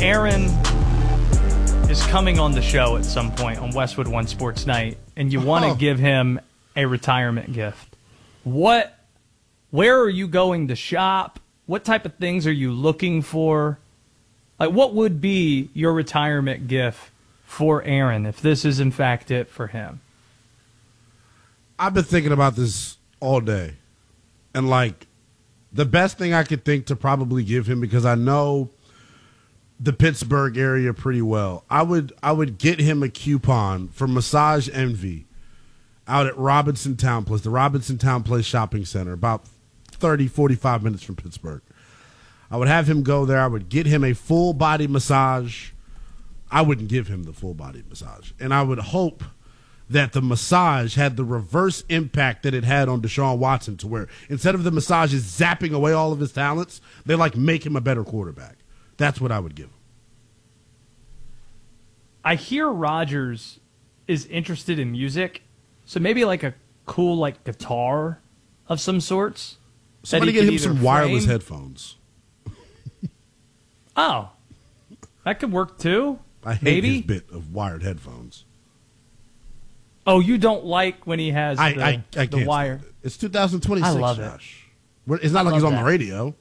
Aaron is coming on the show at some point on Westwood One Sports Night, and you want to give him a retirement gift. Where are you going to shop? What type of things are you looking for? Like, what would be your retirement gift for Aaron if this is in fact it for him? I've been thinking about this all day, and like the best thing I could think to probably give him, because I know the Pittsburgh area pretty well, I would get him a coupon for Massage Envy out at Robinson Town Place, the Robinson Town Place Shopping Center, about 30, 45 minutes from Pittsburgh. I would have him go there. I would get him a full-body massage. I wouldn't give him the full-body massage. And I would hope that the massage had the reverse impact that it had on Deshaun Watson, to where instead of the massages zapping away all of his talents, they like make him a better quarterback. That's what I would give him. I hear Rodgers is interested in music, so maybe like a cool like guitar of some sorts. Somebody get him some wireless headphones. Oh, that could work too. I hate his bit of wired headphones. Oh, you don't like when he has the wire? It's 2026, I love Josh. It's not like he's on the radio.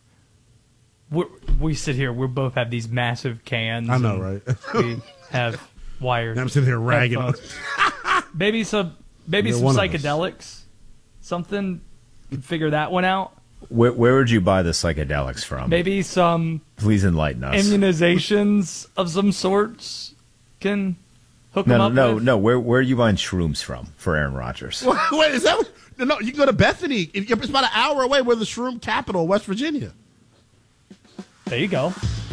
We sit here. We both have these massive cans. I know, right? We have wired. I'm sitting here ragging on. Maybe some psychedelics. Something. Figure that one out. Where would you buy the psychedelics from? Maybe some. Please enlighten us. Immunizations of some sorts can hook him up. No. Where are you buying shrooms from for Aaron Rodgers? Wait, is that? No, you can go to Bethany. It's about an hour away. We're the shroom capital, West Virginia. There you go.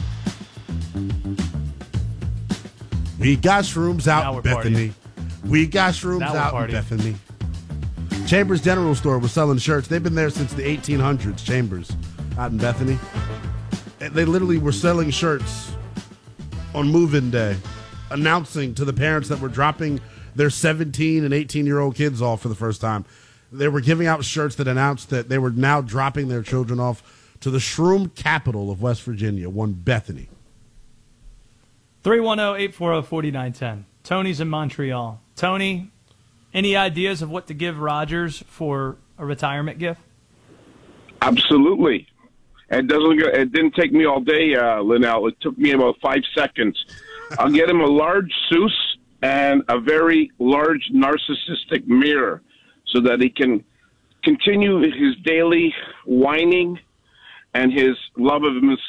We got shrooms out in Bethany. We got shrooms out in Bethany. Chambers General Store was selling shirts. They've been there since the 1800s, Chambers, out in Bethany. And they literally were selling shirts on move-in day, announcing to the parents that were dropping their 17 and 18-year-old kids off for the first time. They were giving out shirts that announced that they were now dropping their children off to the shroom capital of West Virginia, one Bethany. 310-840-4910. Tony's in Montreal. Tony, any ideas of what to give Rodgers for a retirement gift? Absolutely. It didn't take me all day, Linnell. It took me about 5 seconds. I'll get him a large Seuss and a very large narcissistic mirror so that he can continue his daily whining and his love of